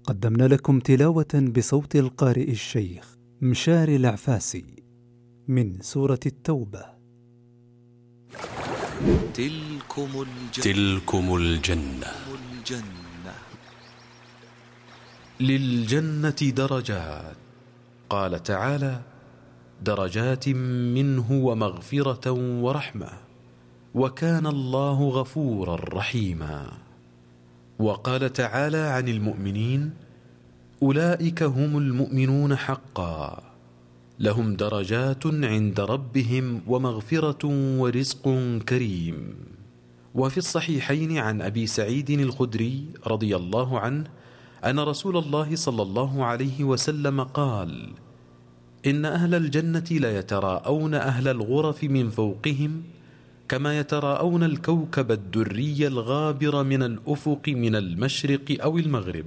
قدمنا لكم تلاوة بصوت القارئ الشيخ مشاري العفاسي من سورة التوبة. تلكم الجنة للجنة درجات. قال تعالى: درجات منه ومغفرة ورحمة، وكان الله غفورا رحيما. وقال تعالى عن المؤمنين: أولئك هم المؤمنون حقا، لهم درجات عند ربهم ومغفرة ورزق كريم. وفي الصحيحين عن أبي سعيد الخدري رضي الله عنه أن رسول الله صلى الله عليه وسلم قال: إن أهل الجنة ليتراءون أهل الغرف من فوقهم كما يتراءون الكوكب الدري الغابر من الأفق من المشرق أو المغرب،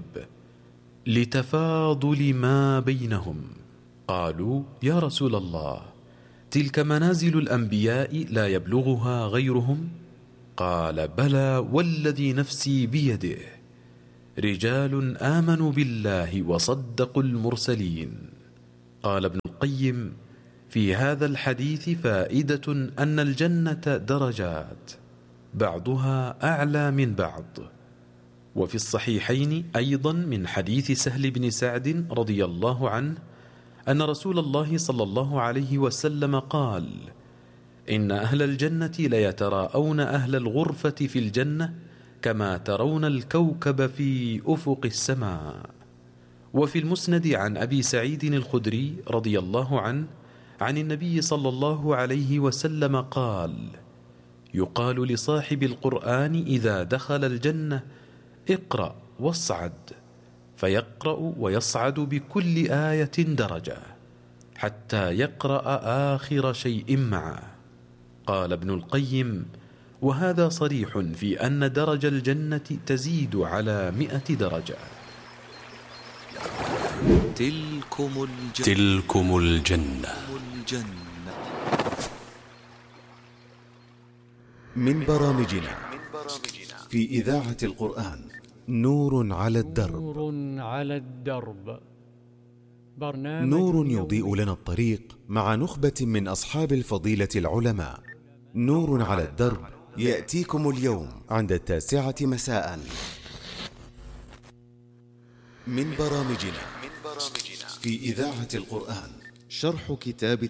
لتفاضل ما بينهم. قالوا: يا رسول الله، تلك منازل الأنبياء لا يبلغها غيرهم؟ قال: بلى والذي نفسي بيده، رجال آمنوا بالله وصدقوا المرسلين. قال ابن القيم: في هذا الحديث فائدة أن الجنة درجات بعضها أعلى من بعض. وفي الصحيحين أيضا من حديث سهل بن سعد رضي الله عنه أن رسول الله صلى الله عليه وسلم قال: إن أهل الجنة ليتراءون أهل الغرفة في الجنة كما ترون الكوكب في أفق السماء. وفي المسند عن أبي سعيد الخدري رضي الله عنه عن النبي صلى الله عليه وسلم قال: يقال لصاحب القرآن إذا دخل الجنة: اقرأ واصعد، فيقرأ ويصعد بكل آية درجة حتى يقرأ آخر شيء معه. قال ابن القيم: وهذا صريح في أن درجة الجنة تزيد على 100 درجة. تلكم الجنة. من برامجنا في إذاعة القرآن نور على الدرب. نور يضيء لنا الطريق مع نخبة من أصحاب الفضيلة العلماء. نور على الدرب يأتيكم اليوم عند 9 مساء. من برامجنا في إذاعة القرآن شرح كتاب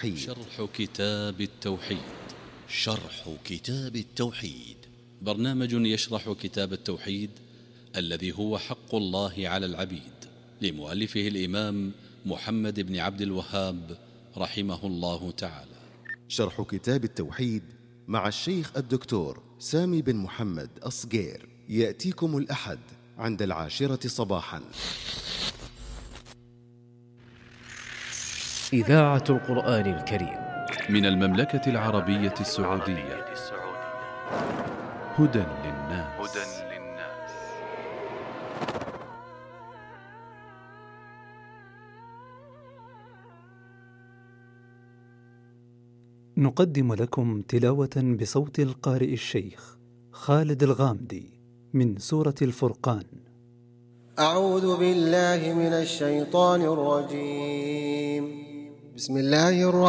التوحيد. برنامج يشرح كتاب التوحيد الذي هو حق الله على العبيد، لمؤلفه الإمام محمد بن عبد الوهاب رحمه الله تعالى. شرح كتاب التوحيد مع الشيخ الدكتور سامي بن محمد أصغير يأتيكم الأحد عند 10 صباحا. إذاعة القرآن الكريم من المملكة العربية السعودية. هدى للناس. نقدم لكم تلاوة بصوت القارئ الشيخ خالد الغامدي من سورة الفرقان. أعوذ بالله من الشيطان الرجيم. بسم الله الرحمن